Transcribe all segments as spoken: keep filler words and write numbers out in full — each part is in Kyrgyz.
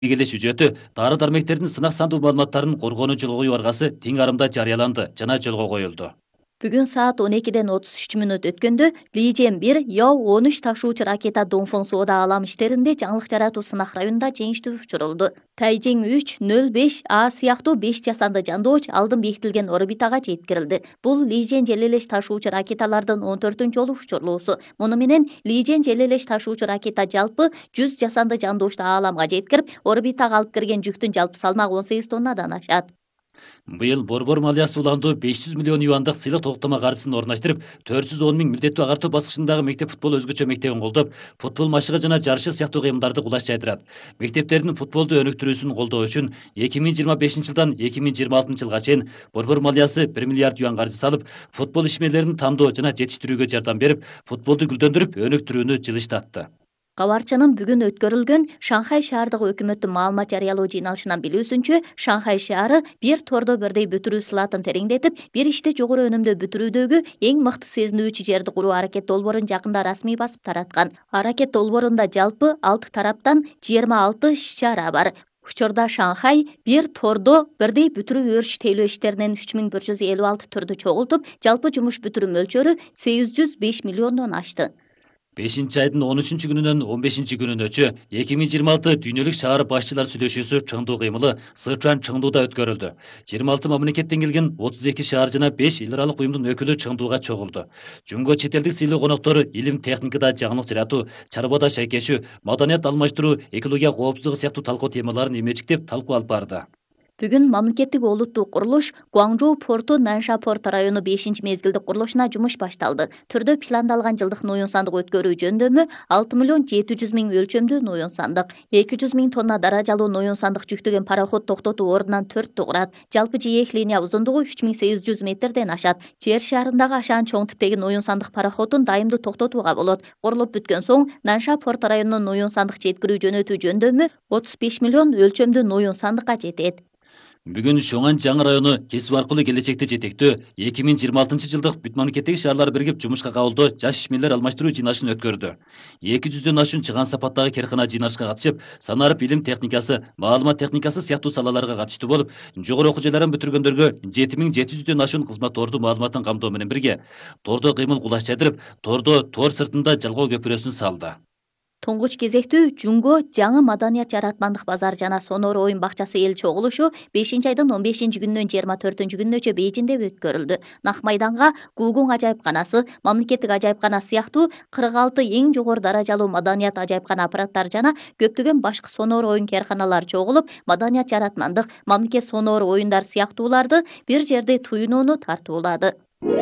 Egелеш үжөтү дары дармектердин сынак сандуу маалыматтарын коргонуу жолго юаргасы тең арымда жарыяланды жана жолго коюлду. Бүгүн саат он экиден отуз үч мүнөт өткөндө Лижен бир Яо он үч ташуучу ракета Донфон соода алам иштеринде жаңылык жаратуу сынак районунда жеңиштүү учурулду. Тайжиң үч нөл беш А сыяктуу беш жасанды жандооч алдын бекитилген орбитага жеткирилди. Бул Лижен желелеш ташуучу ракеталардын он төртүнчү жолу учурлуусу. Муну менен Лижен желелеш ташуучу ракета жалпы жүз жасанды жандоочту ааламга жеткирип, орбитага алып кирген жүктүн жалпы салмагы он сегиз тоннадан ашат. Быйыл борбор малиясы уландуу беш жүз миллион юандык сыйлык токтомо каржысын орнаштырып, төрт жүз он миң милдеттүү агартуу баскычындагы мектеп футбол өзгөчө мектебин колдоп, футбол машыгы жана жарышы сыяктуу кыймылдарды кулаш жайдырат. Мектептердин футболду өнүктүрүүсүн колдоо үчүн эки миң жыйырма бешинчи жылдан эки миң жыйырма алтынчы жылга чейин борбор малиясы бир миллиард юан каржы салып, футбол ишмерлерин тандоо жана жетиштирүүгө жардам берип, футболду гүлдөндүрүп, өнүктүрүүнү жылыштатты. Кабарчынын бүгүн өткөрүлгөн Шанхай шаардык өкмөттүн маалымат жарыялоо жыйналышынан билүүсүнчө, Шанхай шаары бир тордо бирдей бүтүрүү сылатын тереңдетип, бир ишти жогору өнүмдө бүтүрүүдөгү эң мыкты сезинүүчү жерди куруу аракет долбоорун жакында расмий басып тараткан. Аракет долбоорунда жалпы алты тараптан жыйырма алты иш-чара бар. Учурда Шанхай бир тордо бирдей бүтүрүү өрүш тейлөө иштеринен үч миң бир жүз элүү алты түрдү чогултуп, жалпы жумуш бүтүрүү мөлчөрү сегиз жүз беш миллиондон ашты. бешинчи айдын он үчүнчү күнүнөн он бешинчи күнүнөчү эки миң жыйырма алты дүйнөлүк шаар башчылар сүйлөшүүсү чыңдуу кыймылы Сычуан Чыңдууда өткөрүлдү. жыйырма алты мамлекеттен келген отуз эки шаар жана беш эл аралык уюмдун өкүлү Чыңдууга чогулду. Жумго чет элдик сыйлуу коноктору илим техникада жаңылык жаратуу, чарбада шайкешүү, маданият алмаштыруу, экология коопсуздугу сыяктуу талкуу темаларын эмечиктеп талкуу алып барды. Бүгүн мамлекеттик олуттуу курулуш Гуаңжоу порту Нанша порт району бешинчи мезгилдик курулушуна жумуш башталды. Түрдө пландалган жылдык ноюн сандык өткөрүү жөндөмү алты миллион жети жүз миң өлчөмдүү ноюн сандык. эки жүз миң тонна даражалуу ноюн сандык жүктөгөн пароход токтотуу ордунан төрттү курат. Жалпы жээк линия узундугу үч миң сегиз жүз метрден ашат. Жер шарындагы ашаан чоң типтеги ноюн сандык пароходун дайымдуу токтотууга болот. Курулуп бүткөн соң Нанша порт районунун ноюн сандык жеткирүү жөнөтүү жөндөмү отуз беш миллион өлчөмдүү ноюн сандыкка жетет. Бүгүн Шоңан жаңы району кесип аркылуу келечекти жетектөө эки миң жыйырма алтынчы жылдык бүт мамлекеттеги шаарлар биригип жумушка кабылдоо жаш ишмерлер алмаштыруу жыйналышын өткөрдү. эки жүздөн ашуун чыган сапаттагы керкана жыйналышка катышып, санарып илим техникасы, маалымат техникасы сыяктуу салаларга катыштуу болуп, жогору окуу жайларын бүтүргөндөргө жети миң жети жүздөн ашуун кызмат орду маалыматын камтоо менен бирге тордо кыймыл кулаш жайдырып, тордо тор сыртында жалгоо көпүрөсүн салды. Туңгуч кезектүү Жунго жаңы маданият жаратмандык базар жана сонор оюн бакчасы эл чогулушу бешинчи айдын он бешинчи күнүнөн жыйырма төртүнчү күнүнөчө Бейжиңде өткөрүлдү. Нак майданга Гугуң ажайыпканасы, мамлекеттик ажайыпкана сыяктуу кырк алты эң жогору даражалуу маданият ажайыпкана аппараттары жана көптөгөн башка сонор оюн кээрканалар чогулуп, маданият жаратмандык, мамлекет сонор оюндар сыяктууларды бир жерде туюнууну тартуулады.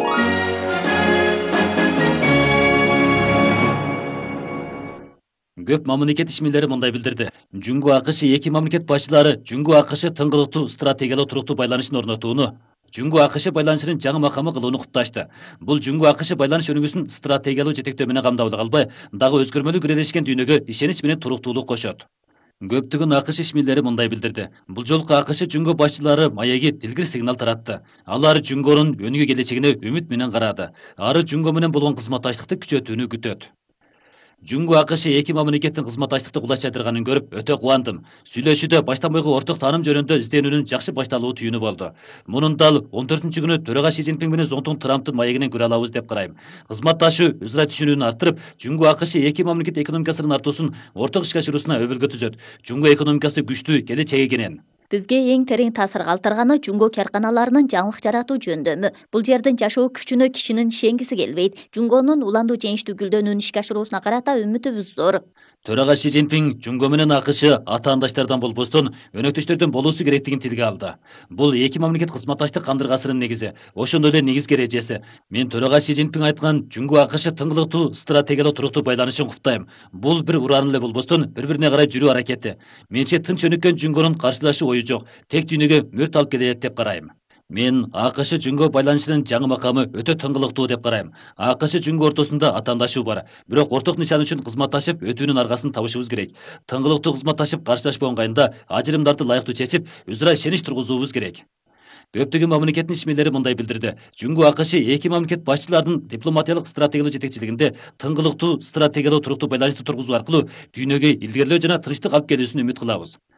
Көп мамлекет ишмерлери мындай билдирди. Жуңго АКШ эки мамлекет башчылары Жуңго АКШ тыңгылыктуу стратегиялык туруктуу байланышын орнотууну, Жуңго АКШ байланышынын жаңы макамы кылууну кутташты. Бул Жуңго АКШ байланыш өнүгүүсүн стратегиялык жетектөө менен камдабыл калбай, дагы өзгөрмөлүү кирелешкен дүйнөгө ишенич менен туруктуулук кошот. Көптөгөн АКШ ишмерлери мындай билдирди. Бул жолку АКШ Жуңго башчылары маеги дилгир сигнал таратты. Алар Жуңгонун өнүгүү келечегине үмүт менен карады. Ары Жуңго менен болгон кызматташтыкты күчөтүүнү күтөт. Жуңго АКШ эки мамлекеттин кызматташтыкты кулаш жайдырганын көрүп өтө кубандым. Сүйлөшүүдө баштан бойгу орток тааным жөнүндө изденүүнүн жакшы башталуу түйүнү болду. Мунун дал он төртүнчү күнү төрага Ши Цзиньпин менен Зоңтун Трамптын маегинен көрө алабыз деп карайм. Кызматташуу өзара түшүнүүнү арттырып, Жуңго АКШ эки мамлекет экономикасынын артуусун орток ишке ашыруусуна өбөлгө түзөт. Жуңго экономикасы күчтүү келечеги кенен. Бизге эң терең таасир калтырганы Жуңго керканаларынын жаңылык жаратуу жөндөмү. Бул жердин жашоо күчүнө кишинин ишенгиси келбейт. Жуңгонун уландуу жеңиштүү гүлдөнүүнү ишке ашыруусуна карата үмүтүбүз зор. Төрага Ши Цзиньпин Жуңго менен АКШ атаандаштардан болбостон өнөктөштөрдөн болуусу керектигин тилге алды. Бул эки мамлекет кызматташтык кандыргасынын негизи, ошондой эле негизги эрежеси. Мен төрага Ши Цзиньпин айткан Жуңго АКШ тыңгылыктуу стратегиялык туруктуу байланышын куптайм. Бул бир ураан эле болбостон бири-бирине карай жүрүү аракети. Менче тынч өнүккөн Жуңгонун каршылашуу ою жок, тек дүйнөгө мөрт алып келет деп карайм. Мен АКШ Жуңго байланышынын жаңы макамы өтө тыңгылыктуу деп карайм. АКШ Жуңго ортосунда атаандашуу бар, бирок орток нишан үчүн кызматташып өтүүнүн аргасын табышыбыз керек. Тыңгылыктуу кызматташып каршылашпаган кайында ажырымдарды ылайыктуу чечип, өзара ишенич тургузуубуз керек. Көптөгөн мамлекеттин ишмерлери мындай билдирди. Жуңго АКШ эки мамлекет башчыларынын дипломатиялык стратегиялык жетекчилигинде тыңгылыктуу стратегиялык туруктуу байланышты тургузуу аркылуу дүйнөгө илгерилөө жана тынчтык алып келүүсүн үмүт кылабыз.